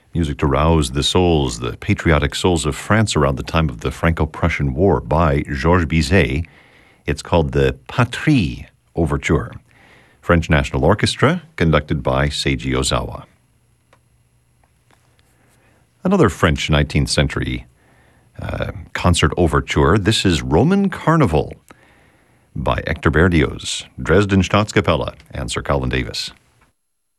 Music to rouse the souls, the patriotic souls of France around the time of the Franco-Prussian War by Georges Bizet. It's called the Patrie Overture. French National Orchestra, conducted by Seiji Ozawa. Another French 19th century concert overture. This is Roman Carnival by Hector Berlioz, Dresden Staatskapelle, and Sir Colin Davis.